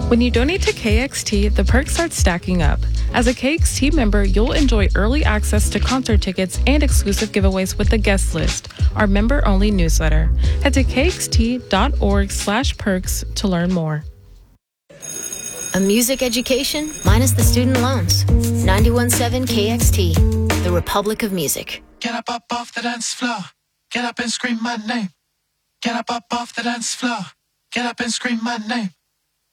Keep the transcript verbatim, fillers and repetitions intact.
When you donate to K X T, the perks start stacking up. As a K X T member, you'll enjoy early access to concert tickets and exclusive giveaways with the guest list, our member-only newsletter. Head to kxt.org slash perks to learn more. A music education minus the student loans. ninety-one point seven K X T, the Republic of Music. Get up, up off the dance floor. Get up and scream my name. Get up, up off the dance floor. Get up and scream my name.